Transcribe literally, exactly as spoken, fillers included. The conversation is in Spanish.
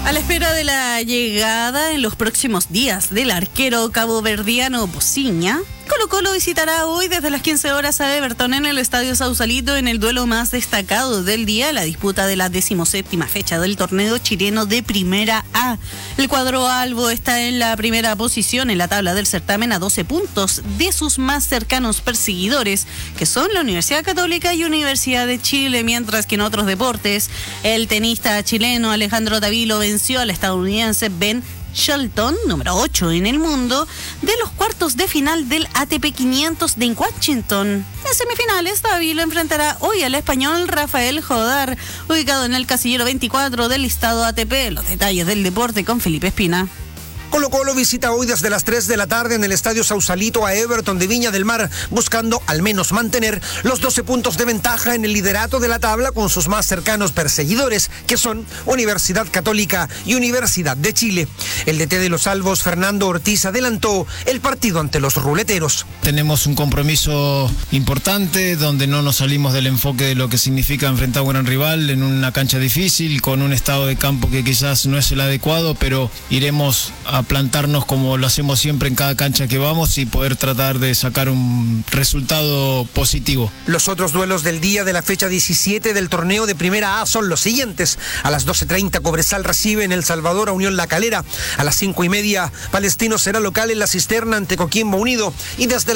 A la espera de la llegada en los próximos días del arquero caboverdiano Bociña, Colo-Colo visitará hoy desde las quince horas a Everton en el Estadio Sausalito en el duelo más destacado del día, la disputa de la decimoséptima fecha del torneo chileno de Primera A. El cuadro albo está en la primera posición en la tabla del certamen a doce puntos de sus más cercanos perseguidores, que son la Universidad Católica y Universidad de Chile, mientras que en otros deportes, el tenista chileno Alejandro Davilo venció al estadounidense Ben Shelton, número ocho en el mundo, de los cuartos de final del A T P quinientos de Washington. En semifinales, Davilo enfrentará hoy al español Rafael Jodar, ubicado en el casillero veinticuatro del listado A T P. Los detalles del deporte con Felipe Espina. Colo-Colo visita hoy desde las tres de la tarde en el Estadio Sausalito a Everton de Viña del Mar, buscando al menos mantener los doce puntos de ventaja en el liderato de la tabla con sus más cercanos perseguidores, que son Universidad Católica y Universidad de Chile. El D T de los albos, Fernando Ortiz, adelantó el partido ante los ruleteros. Tenemos un compromiso importante donde no nos salimos del enfoque de lo que significa enfrentar a un gran rival en una cancha difícil, con un estado de campo que quizás no es el adecuado, pero iremos a a plantarnos como lo hacemos siempre en cada cancha que vamos y poder tratar de sacar un resultado positivo. Los otros duelos del día de la fecha diecisiete del torneo de Primera A son los siguientes. A las doce treinta Cobresal recibe en El Salvador a Unión La Calera. A las cinco y media Palestino será local en La Cisterna ante Coquimbo Unido. Y desde